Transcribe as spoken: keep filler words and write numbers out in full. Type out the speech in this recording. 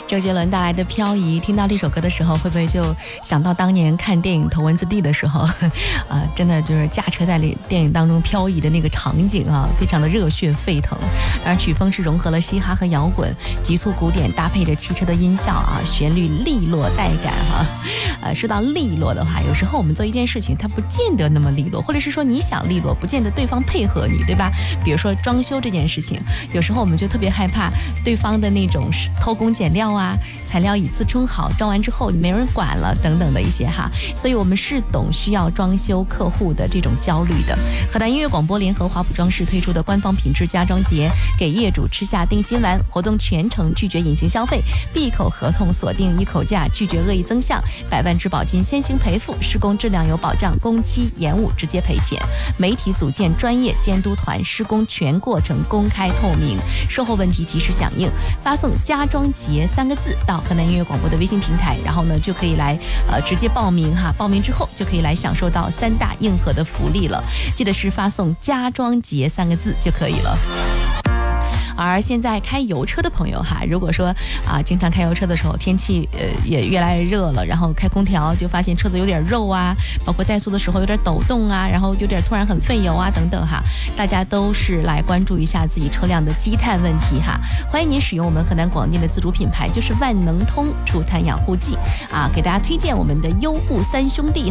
周杰伦带来的《漂移》，听到这首歌的时候，会不会就想到当年看电影《头文字 D》的时候，啊，真的就是驾车在电影当中漂移的那个场景啊，非常的热血沸腾。当然，曲风是融合了嘻哈和摇滚，急促鼓点搭配着汽车的音效啊，旋律利落带感哈、啊。呃，说到利落的话，有时候我们做一件事情，它不见得那么利落，或者是说你想利落，不见得对方配合你，对吧？比如说装修这件事情，有时候我们就特别害怕对方的那种偷工减料啊，材料以次充好，装完之后没人管了等等的一些哈，所以我们是懂需要装修客户的这种焦虑的。河南音乐广播联合华普装饰推出的官方品质家装节，给业主吃下定心丸，活动全程拒绝隐形消费，闭口合同锁定一口价，拒绝恶意增项，百万质保金先行赔付，施工质量有保障，工期延误直接赔钱。媒体组建专业监督团，施工全过程公开透明，售后问题及时响应。发送家装节三个字到河南音乐广播的微信平台，然后呢就可以来呃直接报名哈，报名之后就可以来享受到三大硬核的福利了。记得是发送家装节三个字就可以了。而现在开油车的朋友哈，如果说啊经常开油车的时候，天气呃也越来越热了，然后开空调就发现车子有点肉啊，包括怠速的时候有点抖动啊，然后有点突然很费油啊等等哈，大家都是来关注一下自己车辆的积碳问题哈。欢迎您使用我们河南广电的自主品牌，就是万能通除碳养护剂啊，给大家推荐我们的优护三兄弟。